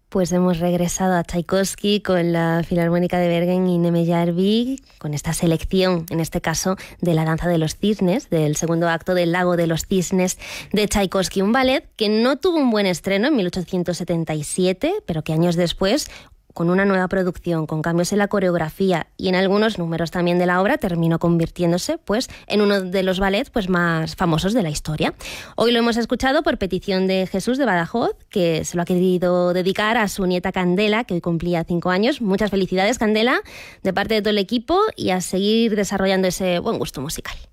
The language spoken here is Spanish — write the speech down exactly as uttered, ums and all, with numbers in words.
Pues hemos regresado a Tchaikovsky con la Filarmónica de Bergen y Nemejärvi, con esta selección, en este caso, de La danza de los cisnes, del segundo acto del Lago de los cisnes de Tchaikovsky, un ballet que no tuvo un buen estreno en mil ochocientos setenta y siete, pero que años después, con una nueva producción, con cambios en la coreografía y en algunos números también de la obra, terminó convirtiéndose pues, en uno de los ballets pues, más famosos de la historia. Hoy lo hemos escuchado por petición de Jesús de Badajoz, que se lo ha querido dedicar a su nieta Candela, que hoy cumplía cinco años. Muchas felicidades, Candela, de parte de todo el equipo, y a seguir desarrollando ese buen gusto musical.